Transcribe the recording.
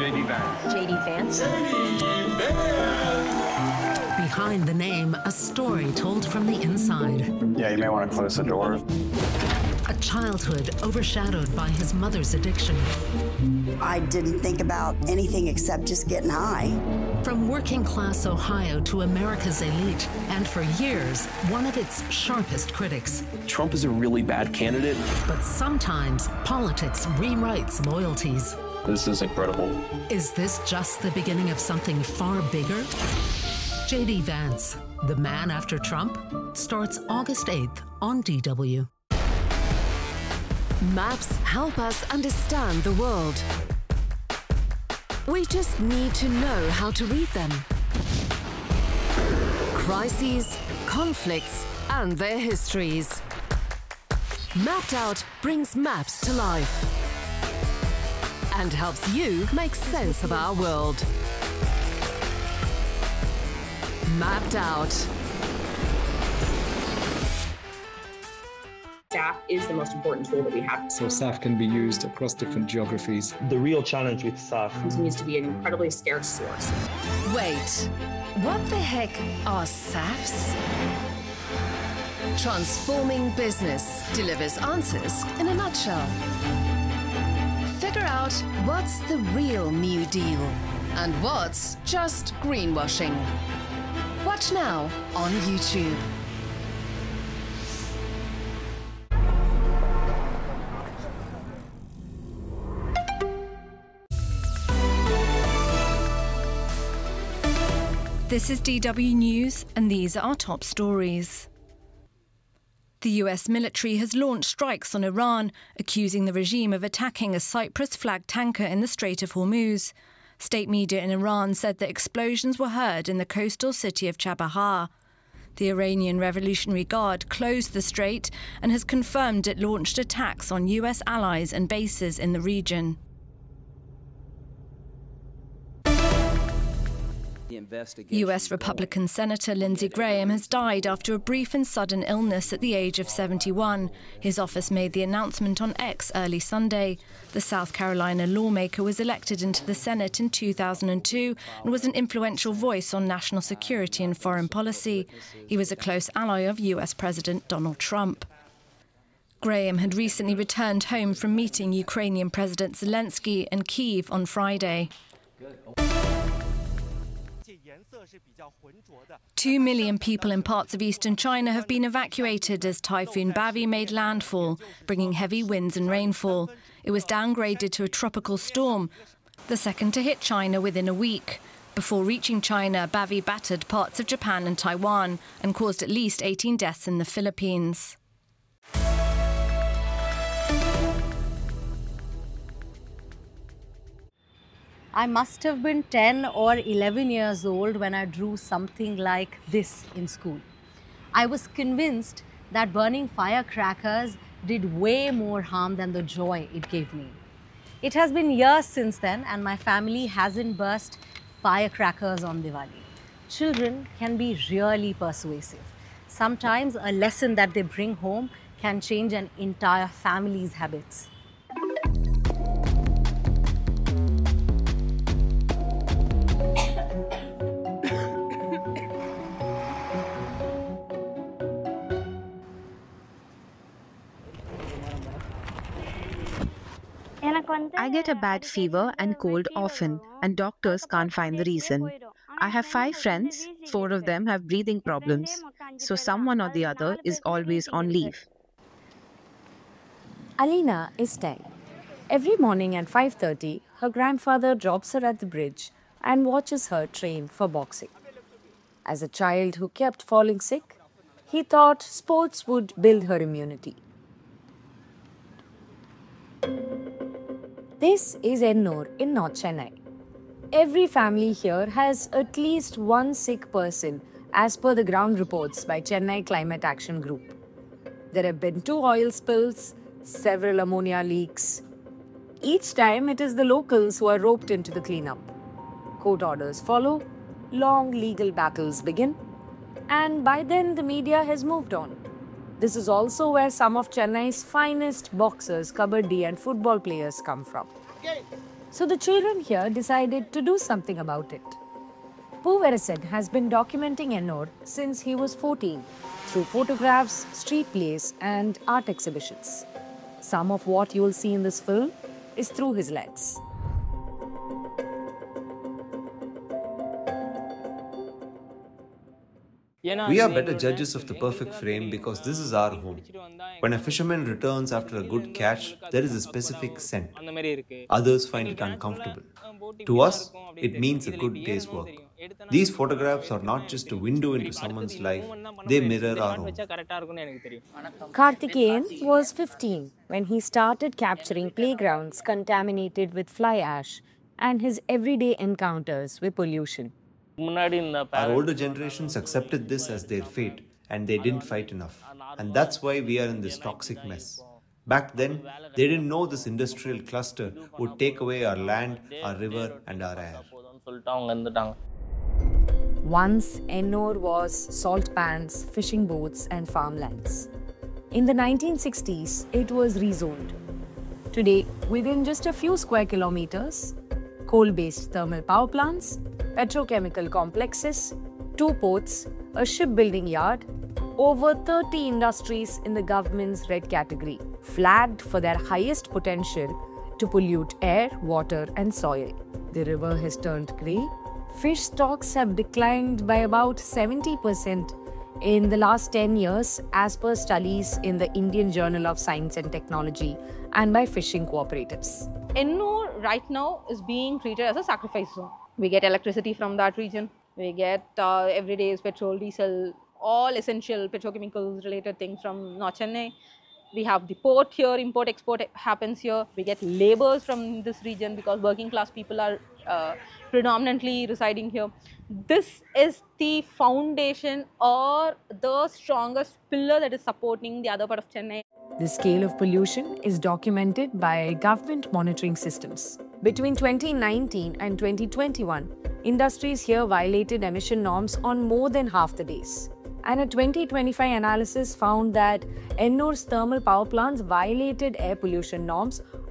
J.D. Vance. J.D. Vance. J.D. Vance. Behind the name, a story told from the inside. Yeah, you may want to close the door. A childhood overshadowed by his mother's addiction. I didn't think about anything except just getting high. From working-class Ohio to America's elite, and for years, one of its sharpest critics. Trump is a really bad candidate. But sometimes, politics rewrites loyalties. This is incredible. Is this just the beginning of something far bigger? J.D. Vance, The Man After Trump, starts August 8th on DW. Maps help us understand the world. We just need to know how to read them. Crises, conflicts, and their histories. Mapped Out brings maps to life and helps you make sense of our world. Mapped Out. SAF is the most important tool that we have. So SAF can be used across different geographies. The real challenge with SAF continues to be an incredibly scarce source. Wait, what the heck are SAFs? Transforming Business delivers answers in a nutshell. Figure out what's the real New Deal and what's just greenwashing. Watch now on YouTube. This is DW News, and these are our top stories. The US military has launched strikes on Iran, accusing the regime of attacking a Cyprus-flagged tanker in the Strait of Hormuz. State media in Iran said that explosions were heard in the coastal city of Chabahar. The Iranian Revolutionary Guard closed the strait and has confirmed it launched attacks on US allies and bases in the region. US Republican Senator Lindsey Graham has died after a brief and sudden illness at the age of 71. His office made the announcement on X early Sunday. The South Carolina lawmaker was elected into the Senate in 2002 and was an influential voice on national security and foreign policy. He was a close ally of US President Donald Trump. Graham had recently returned home from meeting Ukrainian President Zelensky in Kyiv on Friday. 2 million people in parts of eastern China have been evacuated as Typhoon Bavi made landfall, bringing heavy winds and rainfall. It was downgraded to a tropical storm, the second to hit China within a week. Before reaching China, Bavi battered parts of Japan and Taiwan and caused at least 18 deaths in the Philippines. I must have been 10 or 11 years old when I drew something like this in school. I was convinced that burning firecrackers did way more harm than the joy it gave me. It has been years since then, and my family hasn't burst firecrackers on Diwali. Children can be really persuasive. Sometimes a lesson that they bring home can change an entire family's habits. I get a bad fever and cold often, and doctors can't find the reason. I have 5 friends, 4 of them have breathing problems, so someone or the other is always on leave. Alina is 10. Every morning at 5:30, her grandfather drops her at the bridge and watches her train for boxing. As a child who kept falling sick, he thought sports would build her immunity. This is Ennore in North Chennai. Every family here has at least one sick person, as per the ground reports by Chennai Climate Action Group. There have been 2 oil spills, several ammonia leaks. Each time it is the locals who are roped into the cleanup. Court orders follow, long legal battles begin, and by then the media has moved on. This is also where some of Chennai's finest boxers, kabaddi and football players come from. So the children here decided to do something about it. Poo Veresan has been documenting Ennore since he was 14 through photographs, street plays and art exhibitions. Some of what you will see in this film is through his lens. We are better judges of the perfect frame because this is our home. When a fisherman returns after a good catch, there is a specific scent. Others find it uncomfortable. To us, it means a good day's work. These photographs are not just a window into someone's life, they mirror our own. Karthikeyan was 15 when he started capturing playgrounds contaminated with fly ash and his everyday encounters with pollution. Our older generations accepted this as their fate and they didn't fight enough. And that's why we are in this toxic mess. Back then, they didn't know this industrial cluster would take away our land, our river and our air. Once, Ennore was salt pans, fishing boats and farmlands. In the 1960s, it was rezoned. Today, within just a few square kilometers, coal-based thermal power plants, petrochemical complexes, 2 ports, a shipbuilding yard, over 30 industries in the government's red category, flagged for their highest potential to pollute air, water and soil. The river has turned grey. Fish stocks have declined by about 70% in the last 10 years as per studies in the Indian Journal of Science and Technology and by fishing cooperatives. Ennore right now is being treated as a sacrifice zone. We get electricity from that region. We get everyday's petrol, diesel, all essential petrochemicals related things from North Chennai. We have the port here, import-export happens here. We get labours from this region because working class people are predominantly residing here. This is the foundation or the strongest pillar that is supporting the other part of Chennai. The scale of pollution is documented by government monitoring systems. Between 2019 and 2021, industries here violated emission norms on more than half the days. And a 2025 analysis found that Ennore's thermal power plants violated air pollution norms